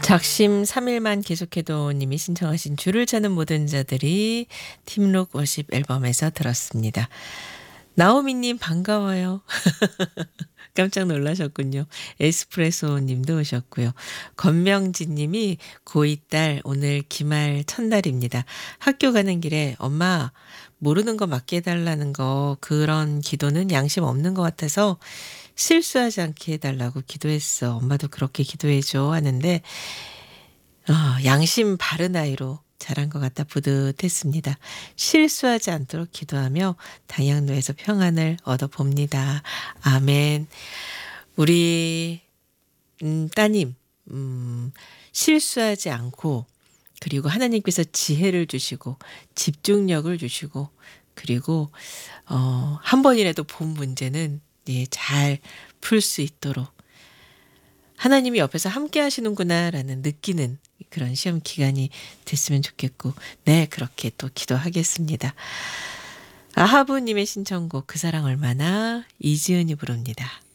작심 3일만 계속해도 님이 신청하신 주를 찾는 모든 자들이 팀록 워십 앨범에서 들었습니다. 나오미님 반가워요. 깜짝 놀라셨군요. 에스프레소 님도 오셨고요. 권명진 님이 고2 딸 오늘 기말 첫날입니다. 학교 가는 길에 엄마 모르는 거 맞게 해달라는 거 그런 기도는 양심 없는 것 같아서 실수하지 않게 해달라고 기도했어. 엄마도 그렇게 기도해줘 하는데 양심 바른 아이로 자란 것 같다 뿌듯했습니다. 실수하지 않도록 기도하며 당양로에서 평안을 얻어봅니다. 아멘. 우리 따님 실수하지 않고 그리고 하나님께서 지혜를 주시고 집중력을 주시고 그리고 한 번이라도 본 문제는 잘 풀 수 있도록 하나님이 옆에서 함께 하시는구나라는 느끼는 그런 시험 기간이 됐으면 좋겠고 네 그렇게 또 기도하겠습니다. 아하부님의 신청곡 그 사랑 얼마나 이지은이 부릅니다.